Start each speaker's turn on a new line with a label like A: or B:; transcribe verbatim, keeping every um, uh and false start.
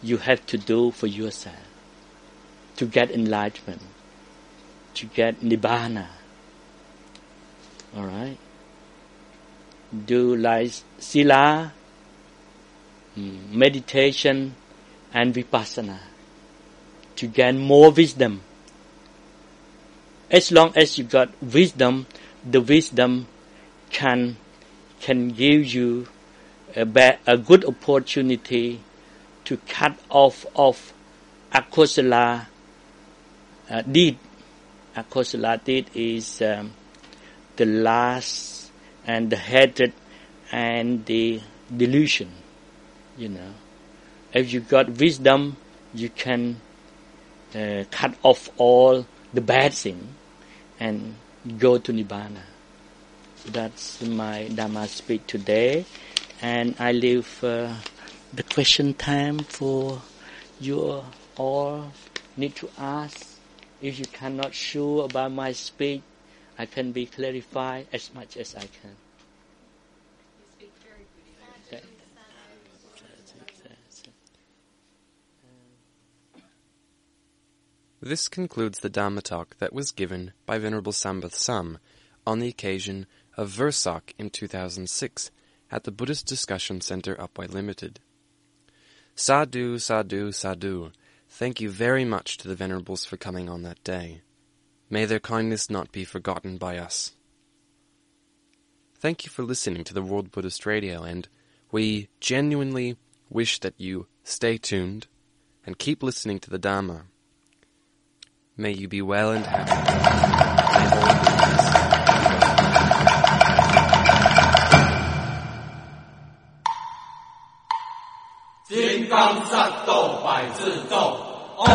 A: you have to do for yourself to get enlightenment, to get nibbana. All right? Do like sila, meditation, and vipassana to gain more wisdom. As long as you got wisdom, the wisdom can can give you a, ba- a good opportunity to cut off of akosala uh, deed. Akosala deed is um, the lust and the hatred and the delusion. You know, if you got wisdom, you can uh, cut off all the bad thing and go to Nibbana. That's my Dhamma speech today, and I leave uh, the question time for you all need to ask. If you cannot sure about my speech, I can be clarified as much as I can.
B: You speak very good.
C: This concludes the Dhamma talk that was given by Venerable Sambut Sam on the occasion of Versok in two thousand six at the Buddhist Discussion Center Upway Limited. Sadhu, sadhu, sadhu. Thank you very much to the Venerables for coming on that day. May their kindness not be forgotten by us. Thank you for listening to the World Buddhist Radio, and we genuinely wish that you stay tuned and keep listening to the Dhamma. May you be well and happy. May all goodness.
D: 金刚三斗百字咒。